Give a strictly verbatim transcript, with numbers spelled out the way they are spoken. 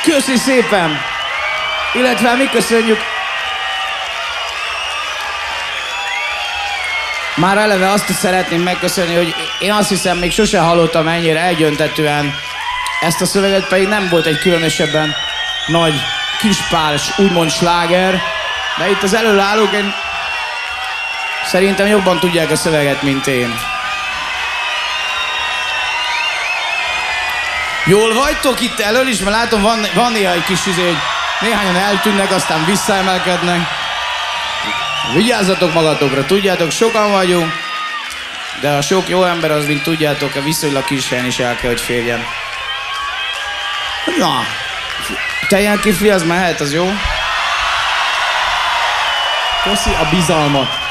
Köszi szépen! Illetve mi köszönjük. Már eleve azt is szeretném megköszönni, hogy én azt hiszem, még sose hallottam ennyire elgyöntetően ezt a szöveget, pedig nem volt egy különösebben nagy kispárs, úgymond sláger, de itt az előállók én szerintem jobban tudják a szöveget, mint én. Jól vagytok itt elől is, mert látom, van, van néha egy kis izé, hogy néhányan eltűnnek, aztán visszaemelkednek. Vigyázzatok magatokra, tudjátok, sokan vagyunk, de a sok jó ember az, mint tudjátok, a viszonylag kis helyen is el kell, hogy férjen. Na, teljel kifli, az mehet, az jó? Köszi a bizalmat.